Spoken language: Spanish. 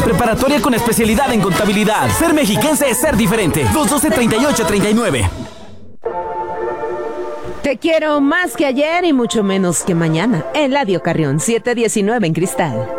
Preparatoria con especialidad en contabilidad. Ser mexiquense es ser diferente. 212-3839. Te quiero más que ayer y mucho menos que mañana. Eladio Carrión, 719 en Cristal.